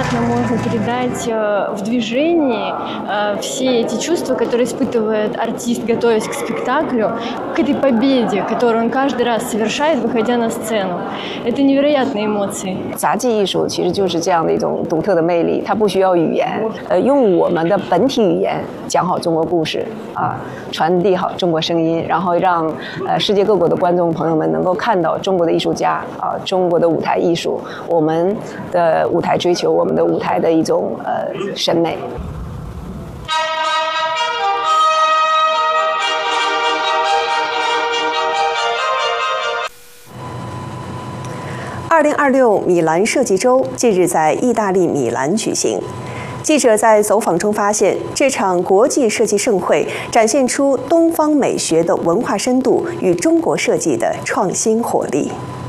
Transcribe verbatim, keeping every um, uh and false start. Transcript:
понятно можно передать в движении все эти чувства, которые испытывает артист, готовясь к спектаклю, к этой победе, которую он каждый раз совершает, выходя на сцену. Это невероятные эмоции. 杂技艺术其实就是这样的一种独特的魅力，它不需要语言，呃，用我们的本体语言讲好中国故事啊，传递好中国声音，然后让呃世界各国的观众朋友们能够看到中国的艺术家啊，中国的舞台艺术，我们的舞台追求，我们的舞台的一种呃审美。 二零二六米兰设计周近日在意大利米兰举行。记者在走访中发现，这场国际设计盛会展现出东方美学的文化深度与中国设计的创新活力。